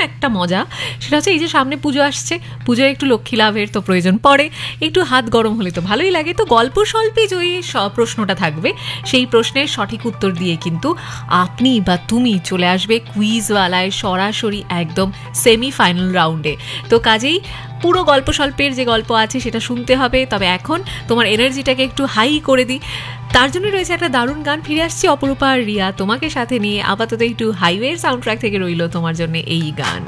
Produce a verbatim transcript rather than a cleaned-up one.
একটা মজা, সেটা হচ্ছে এই যে সামনে পুজো আসছে, পুজোয় একটু লক্ষ্মী লাভের তো প্রয়োজন পড়ে, একটু হাত গরম হলে তো ভালোই লাগে। তো গল্প স্বল্পে যে প্রশ্নটা থাকবে সেই প্রশ্নের সঠিক উত্তর দিয়ে কিন্তু আপনি বা তুমি চলে আসবে কুইজওয়ালায় সরাসরি একদম সেমিফাইনাল রাউন্ডে। তো কাজেই পুরো গল্প স্বল্পের যে গল্প আছে সেটা শুনতে হবে। তবে এখন তোমার এনার্জিটাকে একটু হাই করে দিই, তার জন্য রয়েছে একটা দারুণ গান। ফিরে আসছি অপরূপা আর রিয়া তোমাকে সাথে নিয়ে। আপাতত একটু হাইওয়ের সাউন্ড ট্র্যাক থেকে রইল তোমার জন্য এই গান।